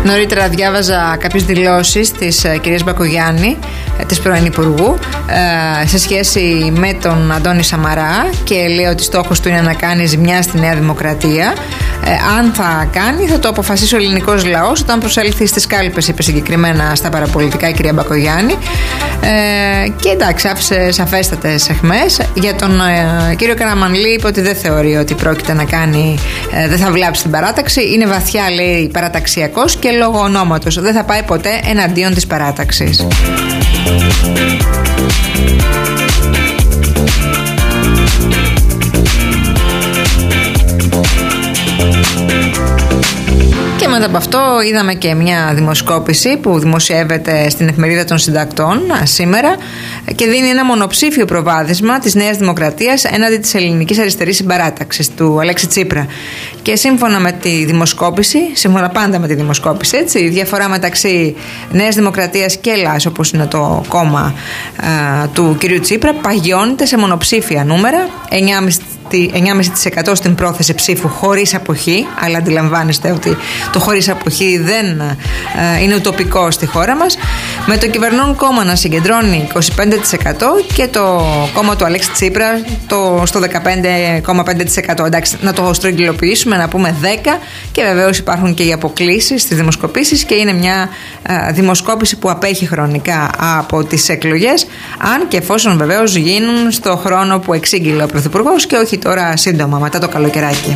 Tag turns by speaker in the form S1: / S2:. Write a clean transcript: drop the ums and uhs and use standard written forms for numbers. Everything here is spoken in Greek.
S1: Νωρίτερα διάβαζα κάποιες δηλώσεις της κυρίας Μπακογιάννη, της πρώην Υπουργού, σε σχέση με τον Αντώνη Σαμαρά, και λέει ότι στόχος του είναι να κάνει ζημιά στη Νέα Δημοκρατία. Αν θα κάνει, θα το αποφασίσει ο ελληνικός λαός όταν προσέλθει στις κάλπες, είπε συγκεκριμένα στα παραπολιτικά η κυρία Μπακογιάννη. Και εντάξει, άφησε σαφέστατες αιχμές. Για τον κύριο Καραμανλή είπε ότι δεν θεωρεί ότι πρόκειται να κάνει, δεν θα βλάψει την παράταξη. Είναι βαθιά, λέει, παραταξιακός και λόγω ονόματος. Δεν θα πάει ποτέ εναντίον της παράταξης. Και μετά από αυτό είδαμε και μια δημοσκόπηση που δημοσιεύεται στην Εφημερίδα των Συντακτών σήμερα και δίνει ένα μονοψήφιο προβάδισμα της Νέας Δημοκρατίας έναντι της ελληνικής αριστερής συμπαράταξης του Αλέξη Τσίπρα. Και σύμφωνα με τη δημοσκόπηση, σύμφωνα πάντα με τη δημοσκόπηση, έτσι, η διαφορά μεταξύ Νέας Δημοκρατίας και ΕΛΑΣ, όπως είναι το κόμμα του κυρίου Τσίπρα, παγιώνεται σε μονοψήφια νούμερα, 9,5% στην πρόθεση ψήφου χωρίς αποχή, αλλά αντιλαμβάνεστε ότι το χωρίς αποχή δεν είναι ουτοπικό στη χώρα μας, με το κυβερνών κόμμα να συγκεντρώνει 25% και το κόμμα του Αλέξη Τσίπρα στο 15,5%. Εντάξει, να το στρογγυλοποιήσουμε, να πούμε 10%, και βεβαίως υπάρχουν και οι αποκλήσεις στις δημοσκοπήσεις και είναι μια δημοσκόπηση που απέχει χρονικά από τις εκλογές, αν και εφόσον βεβαίως γίνουν στο χρόνο που εξήγηλε ο Πρωθυπουργός και όχι τώρα σύντομα μετά το καλοκαιράκι.